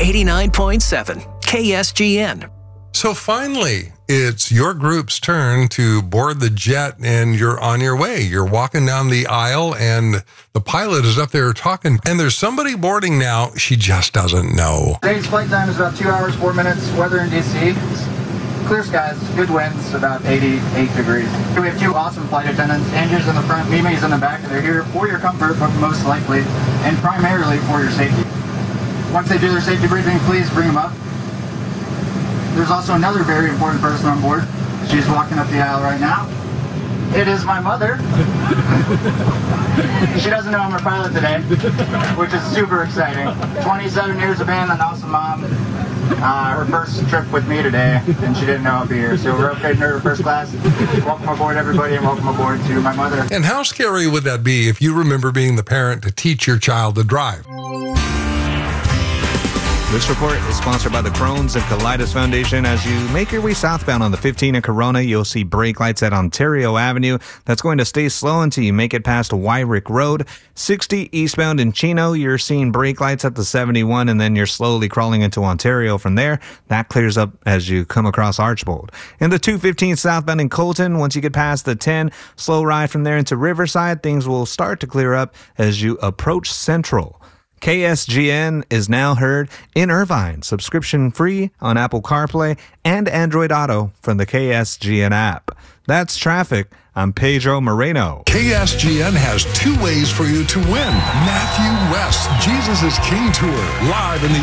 89.7 KSGN. So finally, it's your group's turn to board the jet and you're on your way. You're walking down the aisle and the pilot is up there talking and there's somebody boarding now. She just doesn't know. Today's flight time is about 2 hours, 4 minutes. Weather in DC, clear skies, good winds, about 88 degrees. We have two awesome flight attendants. Andrew's in the front, Mimi's in the back. They're here for your comfort, but most likely and primarily for your safety. Once they do their safety briefing, please bring them up. There's also another very important person on board. She's walking up the aisle right now. It is my mother. She doesn't know I'm her pilot today, which is super exciting. 27 years of being an awesome mom. Her first trip with me today, and she didn't know I'd be here. So we're upgrading her to first class. Welcome aboard, everybody, and welcome aboard to my mother. And how scary would that be if you remember being the parent to teach your child to drive? This report is sponsored by the Crohn's and Colitis Foundation. As you make your way southbound on the 15 in Corona, you'll see brake lights at Ontario Avenue. That's going to stay slow until you make it past Wyrick Road. 60 eastbound in Chino, you're seeing brake lights at the 71, and then you're slowly crawling into Ontario from there. That clears up as you come across Archbold. In the 215 southbound in Colton, once you get past the 10, slow ride from there into Riverside. Things will start to clear up as you approach Central. KSGN is now heard in Irvine, subscription free on Apple CarPlay and Android Auto from the KSGN app. That's traffic. I'm Pedro Moreno. KSGN has two ways for you to win. Matthew West, Jesus is King Tour, live in the